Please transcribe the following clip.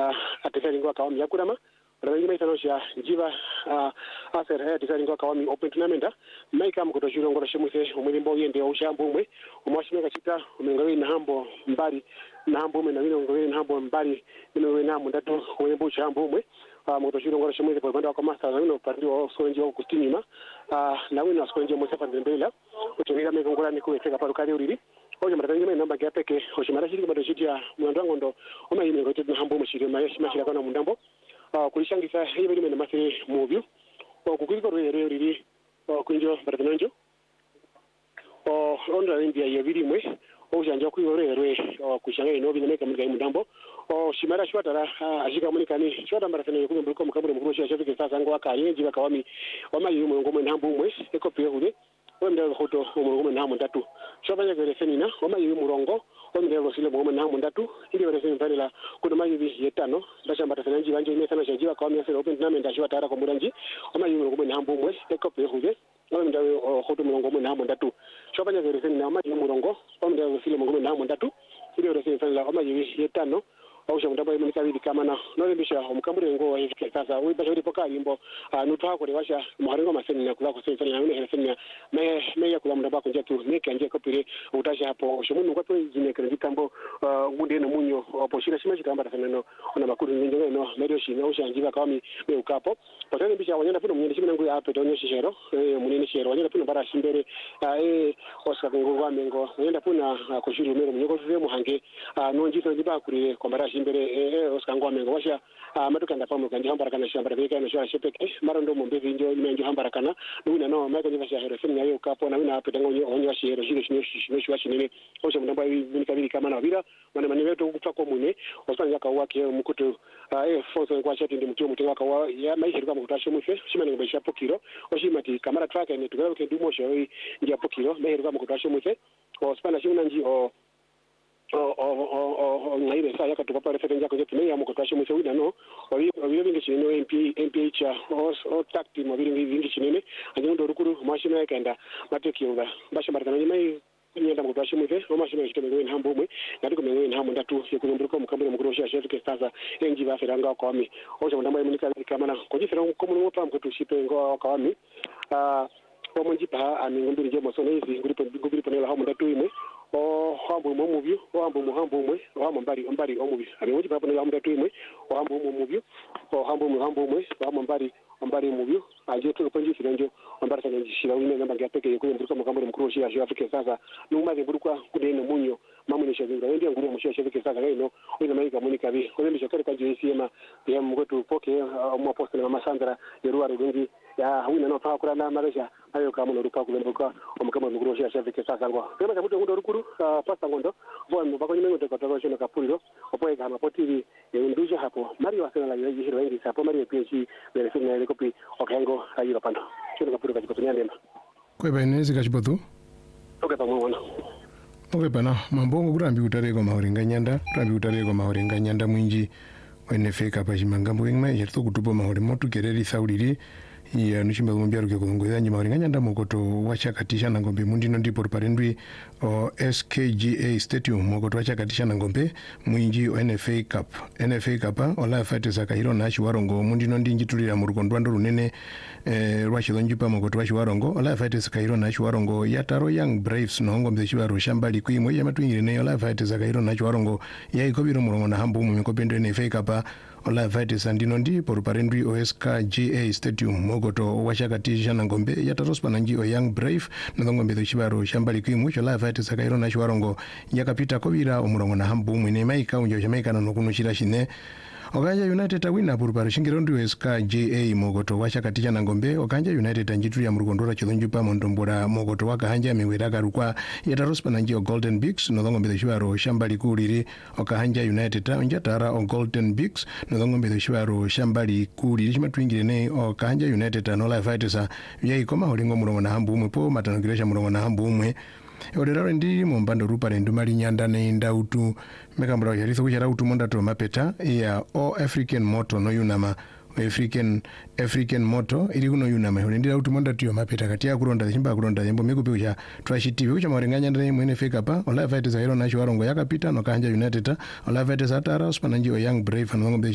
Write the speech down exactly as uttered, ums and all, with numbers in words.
atesari ngwa kawami yakurama rangi mai tanosha jiva aser he atesari ngwa kawami open tournament mai kam ko to juro ngoro shemuse umulimbo yende oshambo umwe umwashimeka chita umengawe na hambo mbari na hambo umwe na wino ngawe na hambo mbari wino na mundatu umembo chambo umwe mu to juro ngoro shemuse kwa banda kwa master na wino pandi wa sorenji wa kustinima na wino sorenji mo sepa ndembela utumira mekongora ni kuweteka parukari uriri oje maratangi mai namba gya peke oje marashiri kwa doshiti ya mwandango ndo oma yime ngote na hambo mashiri mayeshi mashira kana mundambo kulishangisa hiyo bili mena masiri mubyu kukwiko rwe rwe riri kunjo baratananjo onda india ya bili mwe ojanja kuyo rwe rwe kushanga ino bina meka mga mundambo shimara shwatara ashika munikani shwata maratananjo kumbe mbuko mukabure mukuru shi ashafike sasa ngo akayenji bakawami oma yime ngomwe nhambo mwe ekopiye hude wenda hoto umurugome nta mundatu shobanya gere senina oma yibi murongo omire rosile mu na mundatu ili were senfanela kuduma yibi yetano ndashamba tasanji banje imesana shajiwa kwa mya sero open tournament ashwa tara kwa muranji oma yibi murugome nta mbumwe ekope huze ominde hoto murongo mu nta mundatu shobanya gere senina oma yibi murongo omire rosile mu nta mundatu ili were senfanela oma yibi yetano ausha mundabo yimwe kabiri kamana nole bisha omukambure ngo wa hifike sasa we basho ripoka yimbo nutwa ko rewasha muharengo maseni na kula ko sefanya na wene sefanya me me ya kula mundaba ko njatu neke anje ko pire utasha hapo shomuntu ko to zine kare bikambo ngunde no munyo opo shira shima chikamba tasanano ona makuru nginjo no medio shi no shanjiba kawami me ukapo patane bisha wanyana puno munyene shima ngo ape tonyo shishero eh munene shero wanyana puno bara shimbere eh osaka ngo wa mengo wanyana puno ko shiru mero munyoko vye muhange no njito ndiba kuri ko bara imbere eh oskango amengo washa amaduka ndapamu kandi hambara kana shambara beka no shwa shepeke marondo mombe njo imenjo hambara kana nuna no maka ni basha hero sinya yo kapo na wina apetango nyo onyo shiro shiro shino shino shwa shinene osha mndamba ni kabiri kama na vira mana mani wetu kupfa komune osanga yaka wake mukutu eh foso kwa shati ndi mtu mtu waka wa ya maisha kama kutasha mufe shimane ngobesha pokiro oshimati kamera track ni tukao ke dumo sho ndia pokiro meheru kama kutasha mufe ospana shimana nji o o o o ngaire sa yaka tukapare fete njako jetu meya mukotwashe muse wina no obi obi bingi chinene M P M P H o o takti mo bingi bingi chinene anje ndo rukuru mashina yakenda matekiunga basha baratana nyimai nyenda mukotwashe muse o mashina yiteme ngwe nhambo mwe ndiko mengwe nhambo ndatu yekunyumburuko mukambure mukuru sha shetuke sasa enji baferanga kwami oje ndamba yimunika kamana kujifera ko mu mota mkutu shipe ngo kwami ah omonji pa amingumbiri je moso nezi nguripo ngubiri ponela hamu ndatu imwe o hambo mu muvyo o hambo mu hambo mwe o hambo mbari mbari o muvyo amingumbiri pa ponela hamu ndatu imwe o hambo mu muvyo o hambo mu hambo mwe o hambo mbari mbari muvyo anje to konji sirenjo mbari sana njishira wine ngamba ngapeke yekuye mburuka mukambure mukuru shi ya Afrika sasa numaze mburukwa kudene munyo mamunisha zinga wendi nguru mushi ya Afrika sasa gaino wina maika munika bi ko ndisha kare kanji isema ya mgotu poke mu apostle mama Sandra yeruwa rungi ya wina no pa kurana maresha ayo kama no rupa kulembuka omukama mukuru shi ya Afrika sasa ngo kema cha mutu rukuru pasta ngondo bo mbako nyimengo to katoka shino kapuliro opoe kama potiri yunduje hapo mari wasana la yihiro wengi sapo mari P H bele fina ile kopi okengo ayiro pando shino kapuliro kachikotonya ndema kweba inezi kachibotu oke pamoja oke pana mambongo kurambi utareko mahorenga nyanda kurambi utareko mahorenga nyanda mwinji wenefeka pachimangambo ingma yerto kutupo mahore motu kereri sauriri ya nushimba kumbiaruke kulongoza nyi mahorenga nyanda mokoto wachakatisha na ngombe mundino ndipo parendwi o S K G A Stadium mokoto wachakatisha na ngombe mwinji o N F A Cup N F A Cup ola fate sakahiro na shiwarongo mundino ndinji tulira mu rukondwando runene eh rwashilonjipa mokoto washiwarongo ola fate sakahiro na shiwarongo yataro Young Braves no ngombe shiwaro shambali kuimwe yamatwingire ne ola fate sakahiro na shiwarongo yaikobiro murongo na hambu mu mikopendo N F A Cup ola fate sandino ndi poruparendwi O S K G A Stadium mogoto wachakatisha na ngombe yatarospa na nji o Young Brave na ngombe do shibaro shambali kuimu chola fate sakairo na shiwarongo yakapita kobira omurongo na hambu mwine maika unjo jamaika no kunushira shine Okanja United wina purupara shingiro ndi O S K G A mogoto wachakatisha na ngombe Okanja United anjitu ya murukondora chilonjupa mondombora mogoto waka hanja miwiraka rukwa yatarospa na nji o Golden Beaks no ngombe do shibaro shambali kuliri Okanja United onjatara o Golden Beaks no ngombe do shibaro shambali kuliri shimatwingire ne Okanja United no la fight sa yaikoma holingo murongo na hambu umwe po matanogiresha murongo na hambu umwe Odera ndi mombando rupare ndumali nyanda ne ndautu mekambra yalitho kuchara utu monda to mapeta ya o African Moto no yunama African African Moto ili kuno yunama ndira utu monda to mapeta kati ya kuronda chimba kuronda yembo mekupe ucha Trash T V ucha marenga nyanda ne mwene feka pa ola fight za hero na shwarongo yakapita no Kanja United ola fight za tara spananji o Young Brave no ngombe